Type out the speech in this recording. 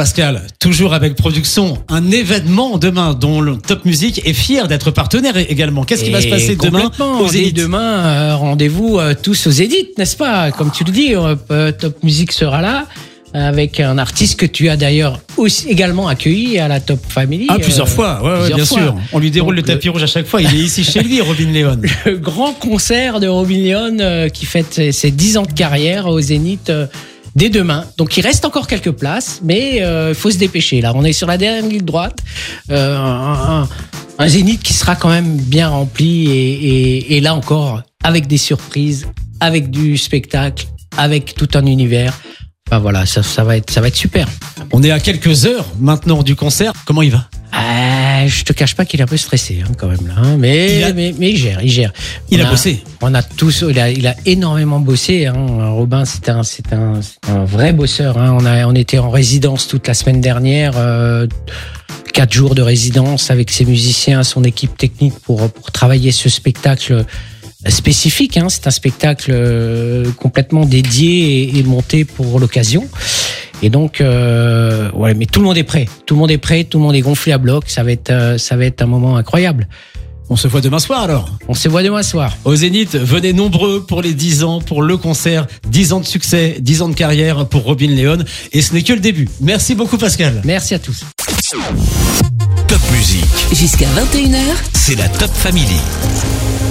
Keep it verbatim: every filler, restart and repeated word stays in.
Pascal, toujours avec Production, un événement demain dont le Top Music est fier d'être partenaire également. Qu'est-ce qui va se passer demain aux Zénith ? Demain, euh, rendez-vous euh, tous aux Zénith, n'est-ce pas ? Comme tu le dis, euh, Top Music sera là avec un artiste que tu as d'ailleurs aussi également accueilli à la Top Family. Ah, plusieurs euh, fois, ouais, plusieurs bien fois. sûr. On lui déroule Donc, le tapis le... rouge à chaque fois. Il est ici chez lui, Robin Leon. Le grand concert de Robin Leon euh, qui fête ses, ses dix ans de carrière au Zénith euh, dès demain. Donc il reste encore quelques places, mais il euh, faut se dépêcher. Là, on est sur la dernière ligne droite. Euh, un, un, un Zénith qui sera quand même bien rempli et, et, et là encore avec des surprises, avec du spectacle, avec tout un univers. Enfin voilà, ça, ça va être, ça va être super. On est à quelques heures maintenant du concert. Comment il va ? Euh, je te cache pas qu'il est un peu stressé hein, quand même là, hein, mais, il a... mais mais il gère, il gère. Il on a, a bossé. On a tous, il a, il a énormément bossé. Hein. Robin, c'est un, c'est un, c'est un vrai bosseur. Hein. On a, on était en résidence toute la semaine dernière, euh, quatre jours de résidence avec ses musiciens, son équipe technique pour pour travailler ce spectacle spécifique. Hein. C'est un spectacle complètement dédié et, et monté pour l'occasion. Et donc, euh, ouais, mais tout le monde est prêt. Tout le monde est prêt. Tout le monde est gonflé à bloc. Ça va être, euh, ça va être un moment incroyable. On se voit demain soir alors. On se voit demain soir. Au Zénith, venez nombreux pour les dix ans, pour le concert. dix ans de succès, dix ans de carrière pour Robin Leon. Et ce n'est que le début. Merci beaucoup Pascal. Merci à tous. Top Music. Jusqu'à vingt et une heures. C'est la Top Family.